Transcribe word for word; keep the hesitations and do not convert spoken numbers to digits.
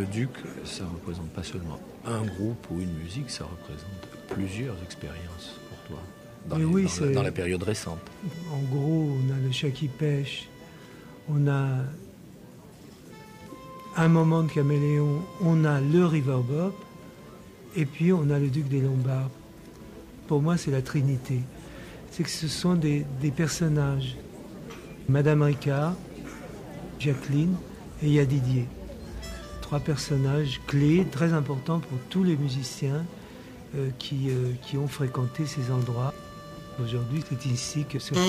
Le Duc, ça ne représente pas seulement un groupe ou une musique, ça représente plusieurs expériences pour toi, dans, les, oui, dans, la, dans la période récente. En gros, on a le Chat qui pêche, on a un moment de Caméléon, on a le Riverbob, et puis on a le Duc des Lombards. Pour moi, c'est la Trinité. C'est que ce sont des, des personnages. Madame Ricard, Jacqueline et il y a Didier. Trois personnages clés, très importants pour tous les musiciens euh, qui, euh, qui ont fréquenté ces endroits. Aujourd'hui, c'est ici que se